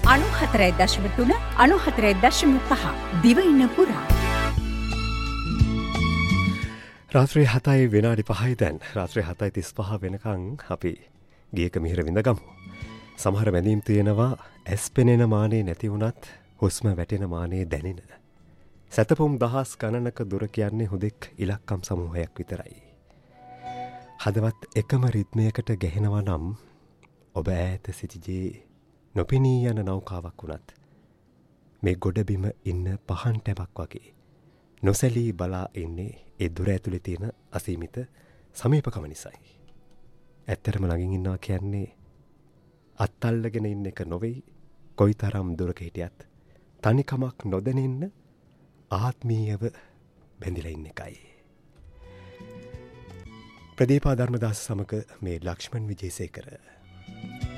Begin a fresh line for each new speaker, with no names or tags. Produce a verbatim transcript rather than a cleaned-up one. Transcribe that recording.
අනුහතරයි දශම තුන අනුහතරයි දශම පහ දිවයින පුරා.
රාත්‍රී හතයි විනාඩි පහයි දැන්. රාත්‍රී හතයි තිස් පහ වෙනකං අපි ගියක මිහිර විඳගමු. සමහර වැඳීම් තියෙනවා ඇස් පෙනෙන මානේ නැති වුණත් හුස්ම වැටෙන මානේ දැනෙන. සැතපුම් දහස් ගණනක දුර කියන්නේ හුදෙක් ඉලක්කම් සමූහයක් විතරයි. හදවත් එකම රිද්මයකට ගැහෙනවා නම් ඔබ ඈත සිටිජේ නොපෙනී යන නෞකාවක් වුණත් මේ ගොඩබිම ඉන්න පහන් ටැබක් වගේ නොසැලී බලා ඉන්නේ ඒ දුර ඇතුළේ තියෙන අසීමිත සමීපකම නිසයි. ඇත්තටම ළඟින් ඉන්නවා කියන්නේ අත්තල්ලගෙන ඉන්න එක නොවෙයි, කොයි තරම් දුරක හිටියත් තනිකමක් නොදැනෙන්න ආත්මීයව බැඳිලා ඉන්න එකයි. ප්‍රදීපා ධර්මදාස සමග මේ ලක්ෂ්මන් විජේසේකර